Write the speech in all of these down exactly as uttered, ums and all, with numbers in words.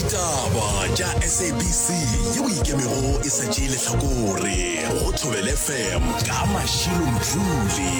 Ditaba tša S A B C yeo ikemego e sa tšeele hlakore go Thobela F M ka Mashilo Mdluli.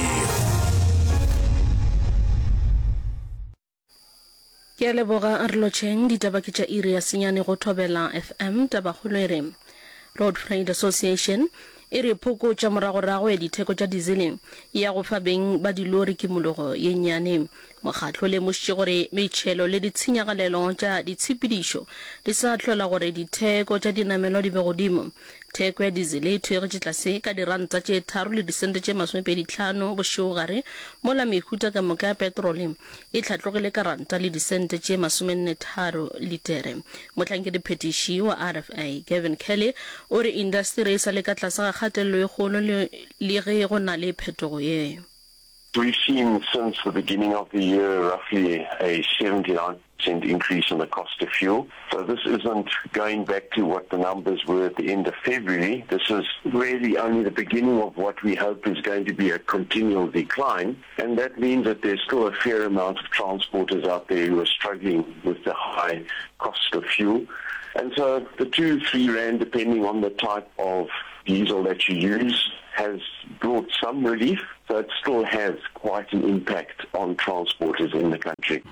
Ke a leboga a re lotšheng ditaba ke tša iri ya senyane go Thobela F M. Tabakgolo e re Road Freight Association e re phoko tša moragorago ya ditheko tša diesel ya go fa beng ba dilori kimologo ye nnyane. Mokgatlo le mošitše gore metšhelo le ditshenyagalelo tša ditshepedišo di sa hlola gore ditheko tša dinamelo di be godimo. Theko ya diesel e thuegetše tlase ka diranta tše tharo le disente tše masomepedi hlano bošegare mola mehuta ka moka ya petrole e hlatlogile ka ranta le disente tše masomenne tharo litere. Mohlankedi phetiši wa R F A Gavin Kelly o re industry e sa le ka tlase ga kgatelelo e kgolo le ge go na le phetogo ye. We've seen since the beginning of the year roughly a seventy-nine percent increase in the cost of fuel. So this isn't going back to what the numbers were at the end of February. This is really only the beginning of what we hope is going to be a continual decline. And that means that there's still a fair amount of transporters out there who are struggling with the high cost of fuel. And so the two, three rand, depending on the type of diesel that you use, has brought some relief, so it still has quite an impact on transporters in the country.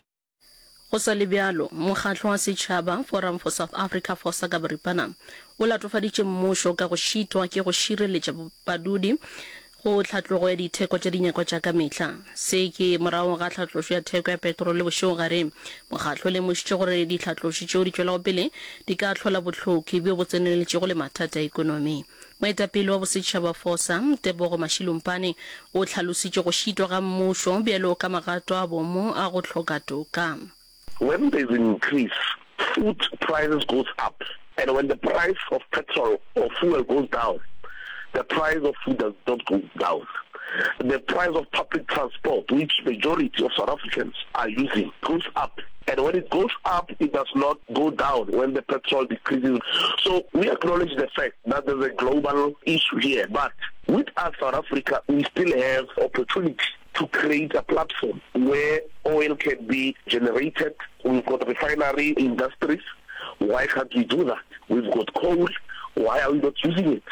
Go sa le bjalo, mokgatlo wa setšhaba Forum for South Africa Fosa ka boripana o latofaditše mmušo ka go šitwa ke go šireletša badudi go tlhatlogo ya ditheko tša dinyakwa tša ka mehla. Se ke morago ga tlhatlošo ya theko ya petrole bošegare. Mokgatlo le mošitše gore ditlhatlošo tšeo di tšwelago pele di ka hlola bohloki bjo bo tseneletšego le mathata a ekonomi. Moetapele wa bosetšhaba Fosa Tebogo Mashilumpane o tlhalositše go šitwa ga mmušo bjalo ka magato a bomo a go hloka toka. When there's an increase, food prices goes up. And when the price of petrol or fuel goes down, the price of food does not go down. The price of public transport, which majority of South Africans are using, goes up. And when it goes up, it does not go down when the petrol decreases. So we acknowledge the fact that there's a global issue here. But with us, South Africa, we still have opportunity to create a platform where oil can be generated. We've got refinery industries. Why can't we do that? We've got coal. Why are we not using it?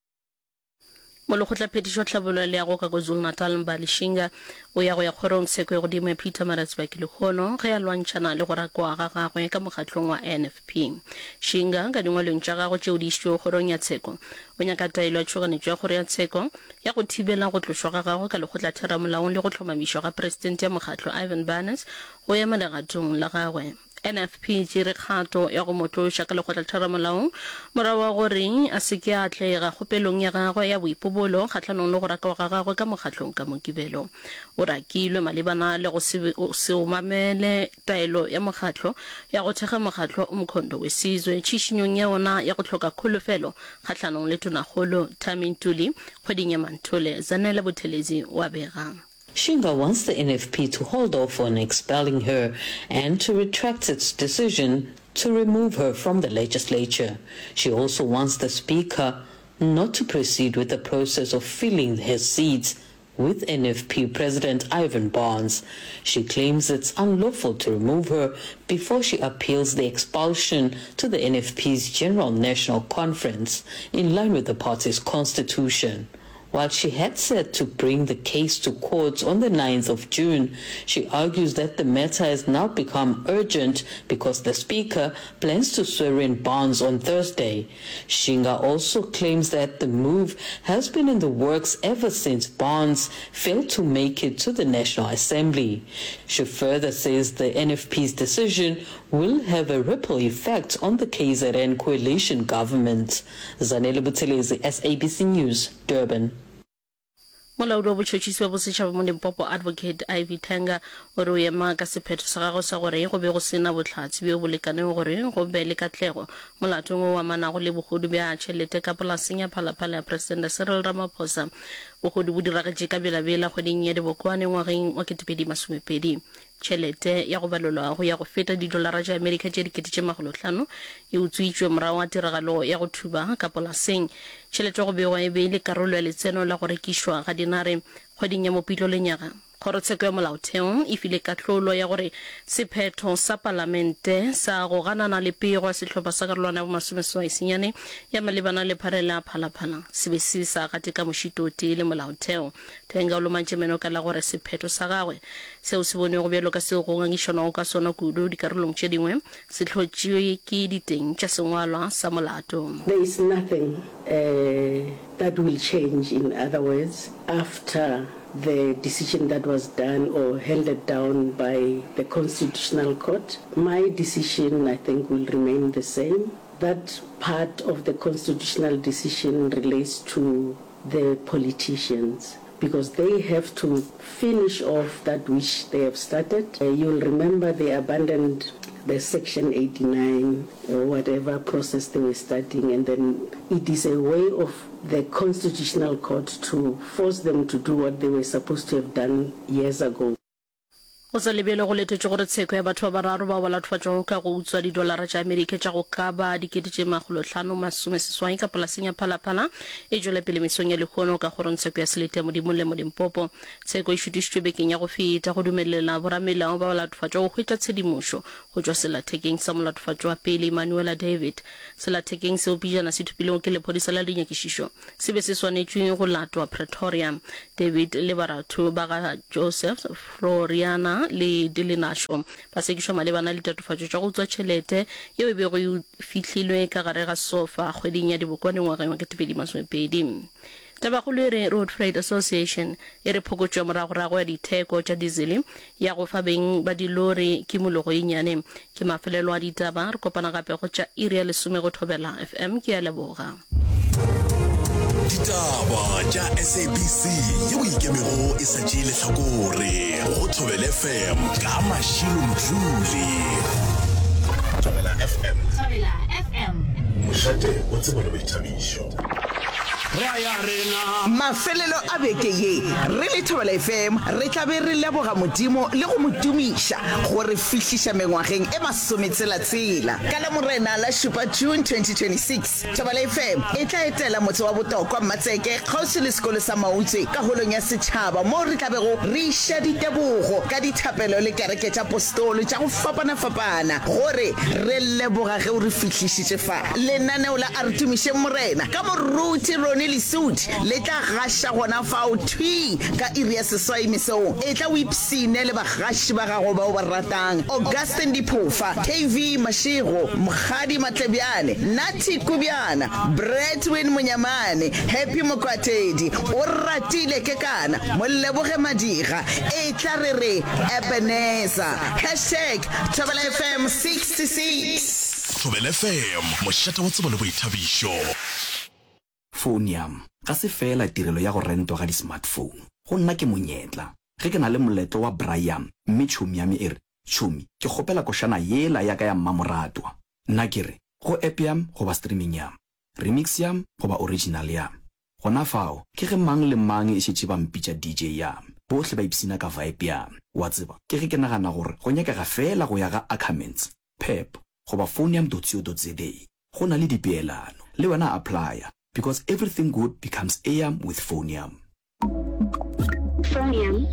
Molokgotla phetišo tlhabololo ya go ka KwaZulu-Natal Mbali Shinga o ya go ya kgorong tsheko ya godimo ya Peter Maratsibaki le kgono ge a lwantšhana le go rakwa ga gagwe ka mokgatlong wa N F P. Shinga ka dingwalong tša gagwe tšeo di išitšwego kgorong ya tsheko o nyaka taelo ya tšhoganetšo ya kgoro ya tsheko ya go thibela go tlošwa ga gagwe ka lekgotla theramolaong le go hlomamišwa ga presidente ya mokgatlo Ivan Barnes go ema legatong la gagwe. N F P tšere kgato ya go motloša ka lekgotla theramolaong morago wa gore a se ke a atlega kgopelong ya gagwe ya boipobolo kgatlhanong le go rakwa ga gagwe ka mokgatlong ka mokibelo. O rakilwe malebana le go se omamele taelo ya mokgatlo ya go thega mokgatlo o mokhondo wesizwe tšhišinyong ya ona ya go hloka kholofelo kgatlhanong le tonakgolo Tammy Ntuli kgweding ya Manthole. Zanele Buthelezi wa bega. Shinga wants the N F P to hold off on expelling her and to retract its decision to remove her from the legislature. She also wants the Speaker not to proceed with the process of filling her seats with N F P President Ivan Barnes. She claims it's unlawful to remove her before she appeals the expulsion to the N F P's General National Conference in line with the party's constitution. While she had said to bring the case to court on the ninth of June, she argues that the matter has now become urgent because the Speaker plans to swear in Barnes on Thursday. Shinga also claims that the move has been in the works ever since Barnes failed to make it to the National Assembly. She further says the N F P's decision will have a ripple effect on the K Z N coalition government. Zanele Buthelezi, S A B C News, Durban. Molaodi wa botšhotšhisi wa bosetšhaba mo Limpopo Advocate Ivy Tenga o re o ema ka sephetho sa gagwe sa gore go be go sena botlhatsi bjo bo lekaneng gore go be le katlego molatong o amanago le bogodu bja tšhelete ka polaseng ya phalaphala ya President Cyril Ramaphosa. Bogodu bo diragetše ka belabela kgweding ya Dibokwane ngwageng wa ketepedi masomepedi. Tšhelete ya go balolwa go ya go feta didolara tša Amerika tše dikete tše magolo hlano e utswitšwe morago ga tiragalo ya go thuba ka polaseng. Tšhelete go begwa e be le karolo ya letseno la go rekišwa ga dinare kgweding ya Mopitlo lenyaga kgorotsheko ya molaotheo e file katlholo ya gore sephetho sa palamente sa go ganana le pego ya setlhopha sa karolwana ya bomasomeseswai senyane ya malebana le pharela phalaphala se be se sa gateka mošitoti le molaotheo tenga o lomantšemeno ka la gore sephetho sa gagwe seo se bone go bjalo ka seo go ngangišanago ka sona kudu dikarolong tše dingwe se tlhotšwe ke diteng tša sengwalwa sa molato. There is nothing uh, that will change, in other words, after the decision that was done or handed down by the Constitutional Court. My decision, I think, will remain the same. That part of the constitutional decision relates to the politicians, because they have to finish off that which they have started. Uh, you'll remember they abandoned the Section eighty-nine or whatever process they were starting, and then it is a way of the Constitutional Court to force them to do what they were supposed to have done years ago. o sa lebele go letetse gore tsheko ya batho ba bararo ba balathofatšwa ka go utswa didolara tša amerika tša go ka ba dikete tše makgolo hlano masomeseswai ka polaseng ya phalaphala e tšwela pele mesong ya lekgono ka gorong tsheko ya selete ya modimo le modimpopo. tsheko e šutišitšwe bekeng ya go feta go dumelela boramelao ba balathofatšwa go hwetša tshedimošo go tšwa selathekeng sa molathofatšwa wa pele Emmanuela David. selathekeng seo pijana se thupilego ke lephodisa la dinyakišišo se be se swanetšwe go latwa Pretoria. David le baratho ba ga Joseph Floriana le Dilinasho ba sekišwa malebana le tatofatšo tša go tswa tšhelete yeo e bego e fihlilwe ka gare ga sofa kgweding ya dibokwane ngwageng wa ketepedi masomepedi. tabagolo e re Road Freight Association e re phokotšo ya moragorago ya ditheko tša diesel ya go fa beng ba dilori kimologo e nyane. ke mafelelo a ditaba re kopana gape go tša iri ya lesome go thobela F M. ke ya leboga ditaba tša S A B C yeo ikemego e sa tšee lehlakore go thobela F M ka mašilo mdluli. Thobela F M, Thobela F M, mošate o tsebo le boithabišo. mafelelo a beke ye re le Thobela F M re tla be re leboga modimo le go motumiša gore fihliša mengwageng e masometshela-tshela ka la morena la šupa June twenty twenty-six. Thobela F M e tla etela motse wa botokwa Mmatseke kgauswi le sekolo sa Mautswe ka holong ya setšhaba moo re tla bego re iša ditebogo ka dithapelo le kereke tša apostolo tša go fapana-fapana gore re leboga ge o re fihlišitše fa. lenaneo la a re tumišeng morena ka moruti Ronnie Lesudi le tla gaša gona fao thwi ka iri ya seswai mesong e tla o ipsine le bagaši ba gago bao ba ratang Augustine Diphofa, K V Mashego, Mkhadi Matlebjane, Nati Kubiana, Bretwin Munyamane, Happy Mokwatedi, o ratile kekana Moleboge Madiga e tla re re Ebenezer hashtag Thobela F M sixty-six. Thobela F M mošate wa tsebo le boithabišo. Phonium ga se fela tirelo ya go rentwa ga di-smartphone. Go nna ke monyetla ge ke na le moletlo wa Brian mme tšhomi ya me e re tšhomi ke kgopela košana yela ya ka ya mmamoratwa. Nna ke re go app yam goba streaming yam, remix yam goba original yam. Gona fao ke ge mang le mang e šetše ba mpitša D J yam, bohle ba ipsina ka vibe yam. Wa tseba ke ge ke nagana gore go nyakega fela go ya ga Ackermans, Pep goba phonium dot co dot za. Go na le dipeelano le wena applya, because everything good becomes A M with Phonium. Phonium.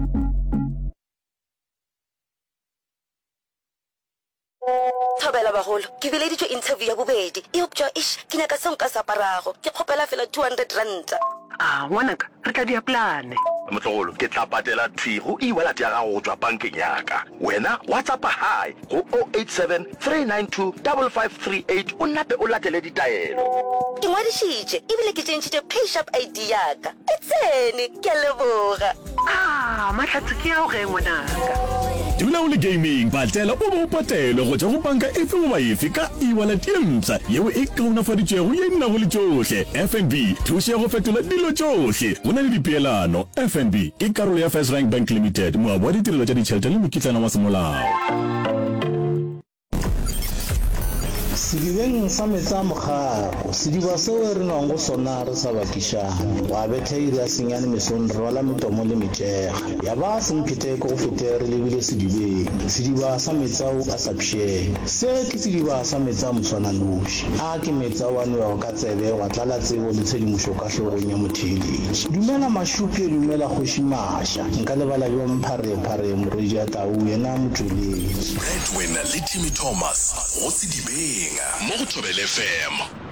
Thobela bagolo ke bileditšwe interview ya bobedi e optša ish ke nyaka seo nka se aparago ke kgopela fela two hundred ranta. Ah, ngwanaka re tla di aplane. Motlogolo ke tla patela thi go e-wallet ya gago go tswa bankeng yaka. Wena WhatsApp hi go oh eight seven three nine two five five three eight o nape o latele ditaelo. Ke ngwadišitše ebile ke tšentšhitše PayShap I D yaka e tsene ke a leboga. Ah, mahlatse ke ao ge ngwanaka. Dula o le gaming batlela o bo patelo go tšwa go banka efe goba efe ka e-wallet ye mpša yeo e kaonafaditšwego ye nnago le tšohle. F N B thuše go fetola dilo tšohle. Go na le dipeelano. F N B ke karolo ya First Rank Bank Limited, moabi wa ditirelo tša ditšhelete le mokitlana wa semolao. sedibeng sa metsa mokgaro sediba seo re nang go sona re sa bakišang wa betha iri a senyane mesong re wala metomo le metšega ya ba semphete ko go fete re lebile sedibeng sediba sa metsao a sa pšheng se ke sediba sa metsa moswananoši a ke metsa wa newa ka tsebe wa tlala tsebo le tshedimošo ka hlogong ya motheeletši dumela mašupi dumela kgoši maša nka lebala bjo mpharephare moredi a tau yena motsweledi breadwinner le Timmy Thomas go sedibeng mo go Thobela F M.